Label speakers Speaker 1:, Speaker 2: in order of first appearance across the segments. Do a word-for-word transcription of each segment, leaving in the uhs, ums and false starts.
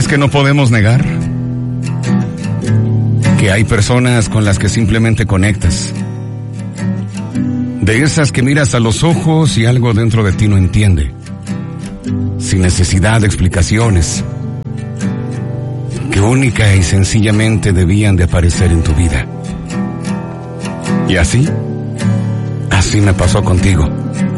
Speaker 1: ¿Sabes que no podemos negar? Que hay personas con las que simplemente conectas. De esas que miras a los ojos y algo dentro de ti no entiende. Sin necesidad de explicaciones. Que única y sencillamente debían de aparecer en tu vida. Y así, así me pasó contigo.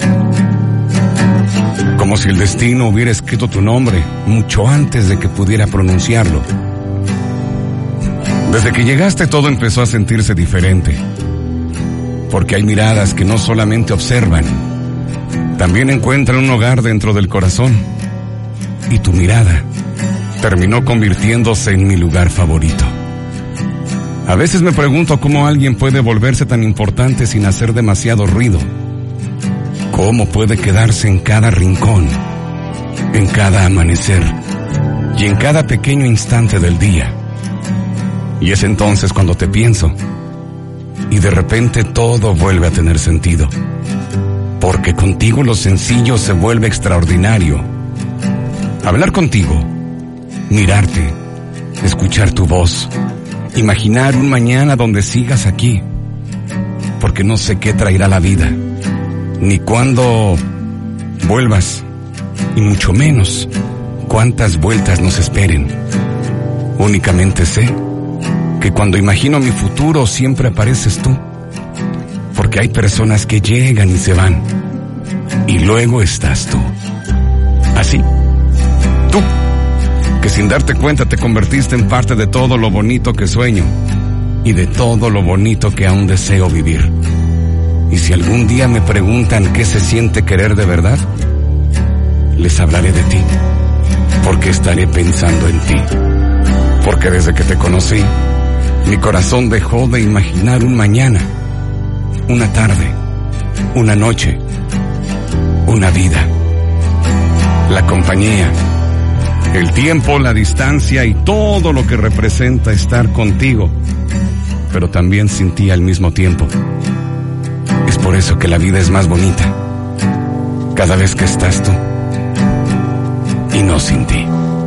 Speaker 1: Como si el destino hubiera escrito tu nombre mucho antes de que pudiera pronunciarlo. Desde que llegaste todo empezó a sentirse diferente. Porque hay miradas que no solamente observan, también encuentran un hogar dentro del corazón. Y tu mirada terminó convirtiéndose en mi lugar favorito. A veces me pregunto cómo alguien puede volverse tan importante sin hacer demasiado ruido. Cómo puede quedarse en cada rincón, en cada amanecer y en cada pequeño instante del día. Y es entonces cuando te pienso y de repente todo vuelve a tener sentido. Porque contigo lo sencillo se vuelve extraordinario. Hablar contigo, mirarte, escuchar tu voz, imaginar un mañana donde sigas aquí. Porque no sé qué traerá la vida, ni cuándo vuelvas, y mucho menos cuántas vueltas nos esperen. Únicamente sé que cuando imagino mi futuro siempre apareces tú, porque hay personas que llegan y se van, y luego estás tú. Así, tú, que sin darte cuenta te convertiste en parte de todo lo bonito que sueño, y de todo lo bonito que aún deseo vivir. Y si algún día me preguntan qué se siente querer de verdad, les hablaré de ti, porque estaré pensando en ti. Porque desde que te conocí, mi corazón dejó de imaginar un mañana, una tarde, una noche, una vida. La compañía, el tiempo, la distancia y todo lo que representa estar contigo, pero también sin ti al mismo tiempo. Es por eso que la vida es más bonita cada vez que estás tú y no sin ti.